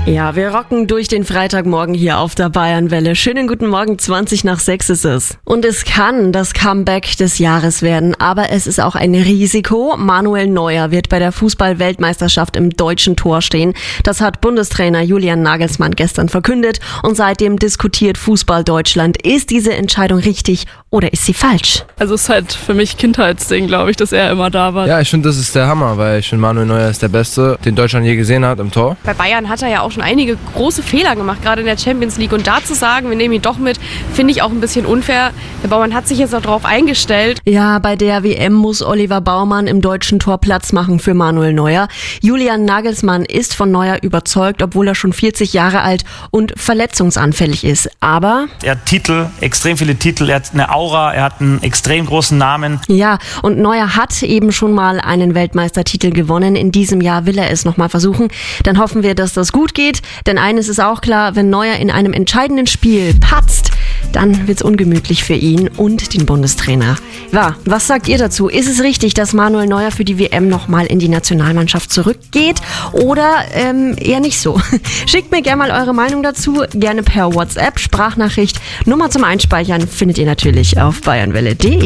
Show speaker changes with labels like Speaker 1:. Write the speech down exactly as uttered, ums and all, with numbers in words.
Speaker 1: Ja, wir rocken durch den Freitagmorgen hier auf der Bayernwelle. Schönen guten Morgen, zwanzig nach sechs ist es. Und es kann das Comeback des Jahres werden, aber es ist auch ein Risiko. Manuel Neuer wird bei der Fußball-Weltmeisterschaft im deutschen Tor stehen. Das hat Bundestrainer Julian Nagelsmann gestern verkündet. Und seitdem diskutiert Fußball Deutschland, ist diese Entscheidung richtig oder ist sie falsch?
Speaker 2: Also es ist halt für mich Kindheitsding, glaube ich, dass er immer da war.
Speaker 3: Ja, ich finde, das ist der Hammer, weil ich finde, Manuel Neuer ist der Beste, den Deutschland je gesehen hat im Tor.
Speaker 4: Bei Bayern hat er ja auch schon einige große Fehler gemacht, gerade in der Champions League. Und da zu sagen, wir nehmen ihn doch mit, finde ich auch ein bisschen unfair. Der Baumann hat sich jetzt auch darauf eingestellt.
Speaker 1: Ja, bei der W M muss Oliver Baumann im deutschen Tor Platz machen für Manuel Neuer. Julian Nagelsmann ist von Neuer überzeugt, obwohl er schon vierzig Jahre alt und verletzungsanfällig ist. Aber
Speaker 5: er hat Titel, extrem viele Titel, er hat eine Aura, er hat einen extrem großen Namen.
Speaker 1: Ja, und Neuer hat eben schon mal einen Weltmeistertitel gewonnen. In diesem Jahr will er es nochmal versuchen. Dann hoffen wir, dass das gut geht. Denn eines ist auch klar, wenn Neuer in einem entscheidenden Spiel patzt, dann wird's ungemütlich für ihn und den Bundestrainer. Ja, was sagt ihr dazu? Ist es richtig, dass Manuel Neuer für die W M nochmal in die Nationalmannschaft zurückgeht oder ähm, eher nicht so? Schickt mir gerne mal eure Meinung dazu, gerne per WhatsApp, Sprachnachricht. Nummer zum Einspeichern findet ihr natürlich auf bayernwelle punkt de.